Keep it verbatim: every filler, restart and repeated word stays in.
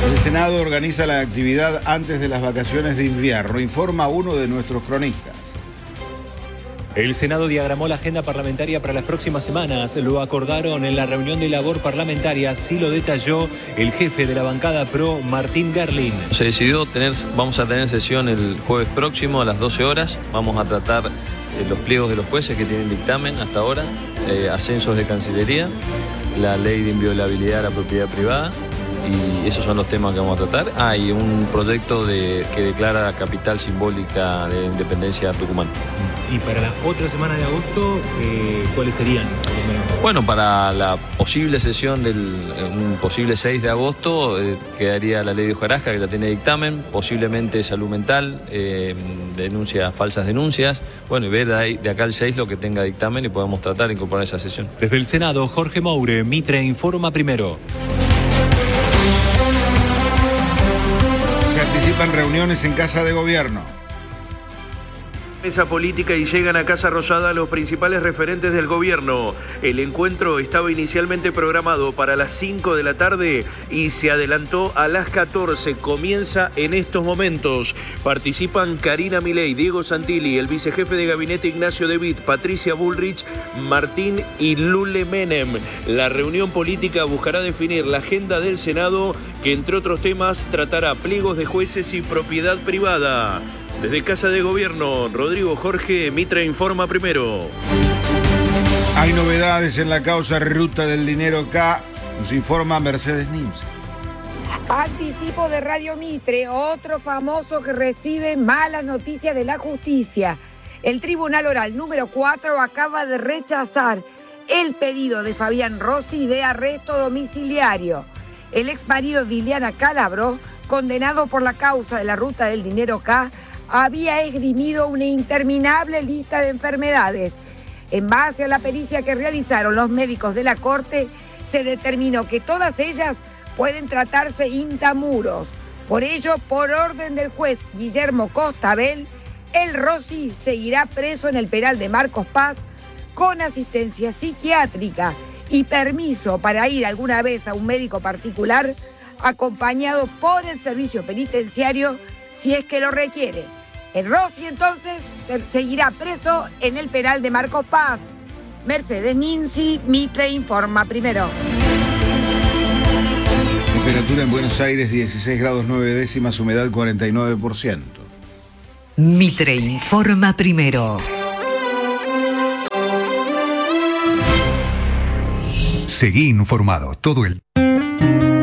El Senado organiza la actividad antes de las vacaciones de invierno, informa uno de nuestros cronistas. El Senado diagramó la agenda parlamentaria para las próximas semanas. Lo acordaron en la reunión de labor parlamentaria, así lo detalló el jefe de la bancada PRO, Martín Gerlin. Se decidió tener, vamos a tener sesión el jueves próximo a las doce horas. Vamos a tratar eh, los pliegos de los jueces que tienen dictamen hasta ahora, eh, ascensos de Cancillería, la ley de inviolabilidad de la propiedad privada. Y esos son los temas que vamos a tratar. Ah, y un proyecto de, que declara la capital simbólica de independencia Tucumán. Y para la otra semana de agosto, eh, ¿cuáles serían? Bueno, para la posible sesión del un posible seis de agosto eh, quedaría la ley de hojarasca, que ya tiene dictamen, posiblemente salud mental, eh, denuncias, falsas denuncias. Bueno, y ver de, ahí, de acá al seis lo que tenga dictamen y podemos tratar de incorporar esa sesión. Desde el Senado, Jorge Moure, Mitre informa primero. Se anticipan reuniones en Casa de Gobierno. Mesa política y llegan a Casa Rosada los principales referentes del gobierno. El encuentro estaba inicialmente programado para las cinco de la tarde y se adelantó a las catorce. Comienza en estos momentos. Participan Karina Milei, Diego Santilli, el vicejefe de gabinete Ignacio De Witt, Patricia Bullrich, Martín y Lule Menem. La reunión política buscará definir la agenda del Senado, que entre otros temas tratará pliegos de jueces y propiedad privada. Desde Casa de Gobierno, Rodrigo Jorge, Mitre informa primero. Hay novedades en la causa Ruta del Dinero K, nos informa Mercedes Nimsi. Anticipo de Radio Mitre, otro famoso que recibe malas noticias de la justicia. El Tribunal Oral número cuatro acaba de rechazar el pedido de Fabián Rossi de arresto domiciliario. El exmarido de Ileana Calabro, condenado por la causa de la Ruta del Dinero K, había esgrimido una interminable lista de enfermedades. En base a la pericia que realizaron los médicos de la Corte, se determinó que todas ellas pueden tratarse intramuros. Por ello, por orden del juez Guillermo Costabel, el Rossi seguirá preso en el penal de Marcos Paz con asistencia psiquiátrica y permiso para ir alguna vez a un médico particular, acompañado por el servicio penitenciario si es que lo requiere. El Rossi entonces seguirá preso en el penal de Marcos Paz. Mercedes Nimsi, Mitre informa primero. Temperatura en Buenos Aires dieciséis grados nueve décimas, humedad cuarenta y nueve por ciento. Mitre informa primero. Seguí informado todo el